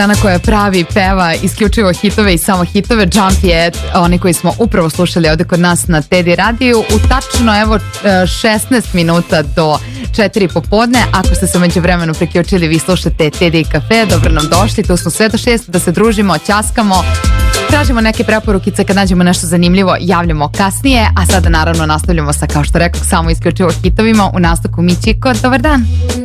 žena koja pravi, peva isključivo hitove i samo hitove. Jump je oni koji smo upravo slušali ovde kod nas na Teddy radiju u tačno 16 minuta do 4 popodne. Ako ste se među vremenu priključili, vi slušate Teddy Cafe, dobro nam došli, tu smo sve do 6 da se družimo, ćaskamo, tražimo neke preporukice, kad nađemo nešto zanimljivo javljamo kasnije, a sada naravno nastavljamo sa, kao što rekao, samo isključivo hitovima. U nastavku Mićiko, dobar dan.